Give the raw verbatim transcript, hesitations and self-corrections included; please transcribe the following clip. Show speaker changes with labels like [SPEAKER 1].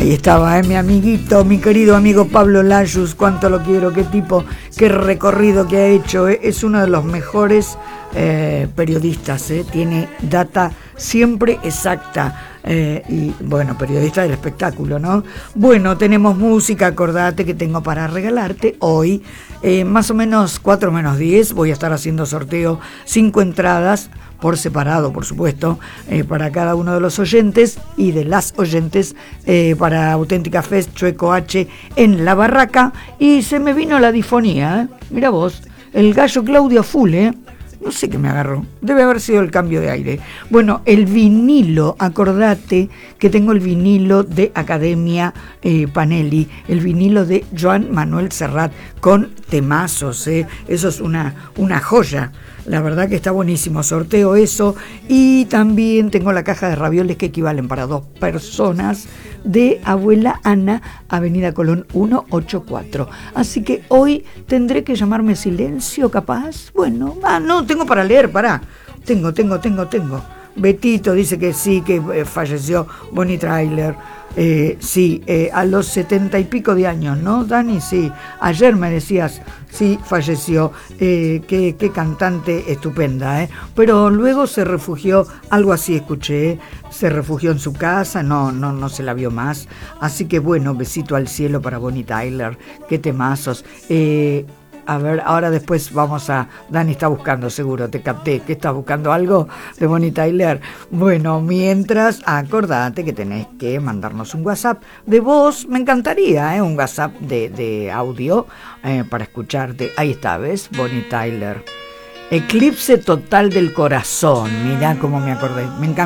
[SPEAKER 1] Ahí estaba, ¿eh? Mi amiguito, mi querido amigo Pablo Layuz, cuánto lo quiero, qué tipo, qué recorrido que ha hecho, ¿eh? Es uno de los mejores eh, periodistas, ¿eh? Tiene data siempre exacta, eh, y bueno, periodista del espectáculo, ¿no? Bueno, tenemos música, acordate que tengo para regalarte hoy, eh, más o menos cuatro menos diez, voy a estar haciendo sorteo, cinco entradas, por separado, por supuesto, eh, para cada uno de los oyentes y de las oyentes, eh, para Auténtica Fest Chueco H en La Barraca, y se me vino la difonía, ¿eh? Mira vos, el gallo Claudio full, ¿eh? No sé qué me agarró, debe haber sido el cambio de aire. Bueno, el vinilo, acordate que tengo el vinilo de Academia eh, Panelli, el vinilo de Joan Manuel Serrat, con temazos, ¿eh? Eso es una, una joya. La verdad que está buenísimo, sorteo eso, y también tengo la caja de ravioles que equivalen para dos personas de Abuela Ana, Avenida Colón ciento ochenta y cuatro. Así que hoy tendré que llamarme Silencio, capaz. Bueno, ah, no, tengo para leer, pará. Tengo, tengo, tengo, tengo. Betito dice que sí, que eh, falleció Bonnie Tyler. Eh, sí, eh, a los setenta y pico de años, ¿no, Dani? Sí, ayer me decías, sí, falleció, eh, qué, qué cantante estupenda, ¿eh? Pero luego se refugió, algo así escuché, se refugió en su casa, no, no, no se la vio más, así que bueno, besito al cielo para Bonnie Tyler, qué temazos. eh, A ver, ahora después vamos a... Dani está buscando, seguro, te capté. ¿Qué estás buscando? ¿Algo de Bonnie Tyler? Bueno, mientras, acordate que tenés que mandarnos un WhatsApp de voz. Me encantaría, ¿eh? Un WhatsApp de, de audio eh, para escucharte. Ahí está, ¿ves? Bonnie Tyler. Eclipse total del corazón. Mirá cómo me acordé. Me encanta.